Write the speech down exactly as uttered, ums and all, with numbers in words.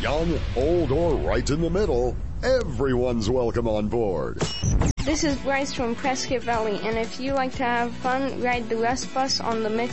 Young, old, or right in the middle, everyone's welcome on board. This is Bryce from Prescott Valley, and if you like to have fun, ride the West Bus on the Mix